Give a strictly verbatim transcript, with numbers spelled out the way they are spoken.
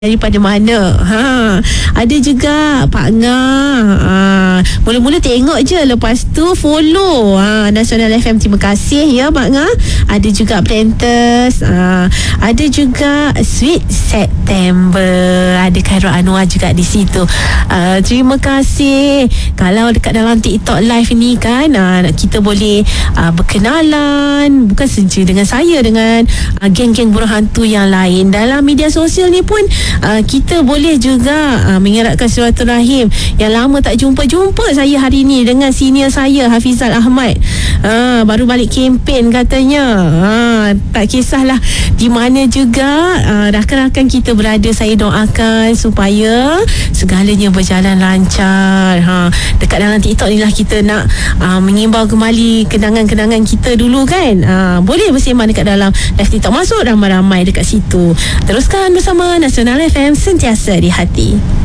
daripada mana. Ha, ada juga Pak Ngah. Ha, mula-mula tengok je, lepas tu follow. Ha, Nasional F M, terima kasih ya Pak Ngah. Ada juga Planters. Ha, ada juga Sweet September. Ada Khairul Anwar juga di situ. Ha, terima kasih. Kalau dekat dalam TikTok live ni kan, ha, kita boleh ha, berkenalan, bukan saja dengan saya, dengan ha, geng-geng burung hantu yang lain. Dalam media sosial ni pun Uh, kita boleh juga uh, mengeratkan silaturahim yang lama tak jumpa-jumpa. Saya hari ni dengan senior saya Hafizal Ahmad, uh, baru balik kempen katanya. uh, Tak kisahlah di mana juga uh, rakan-rakan kita berada, saya doakan supaya segalanya berjalan lancar. ha, Dekat dalam TikTok ni lah kita nak uh, mengimbau kembali kenangan-kenangan kita dulu kan. uh, Boleh bersembang dekat dalam live TikTok, masuk ramai-ramai dekat situ. Teruskan bersama Nasional F M, sentiasa di hati.